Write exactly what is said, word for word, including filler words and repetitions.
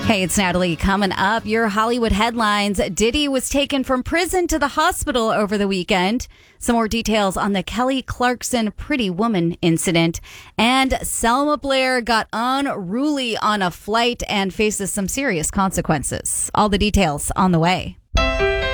Hey, it's Natalie. Coming up, your Hollywood headlines. Diddy was taken from prison to the hospital over the weekend. Some more details on the Kelly Clarkson Pretty Woman incident. And Selma Blair got unruly on a flight and faces some serious consequences. All the details on the way.